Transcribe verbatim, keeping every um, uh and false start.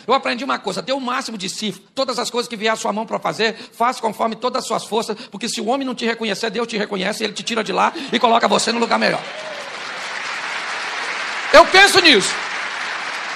Eu aprendi uma coisa, dê o máximo de si, todas as coisas que vier à sua mão para fazer, faça conforme todas as suas forças, porque se o homem não te reconhecer, Deus te reconhece, ele te tira de lá e coloca você no lugar melhor. Eu penso nisso.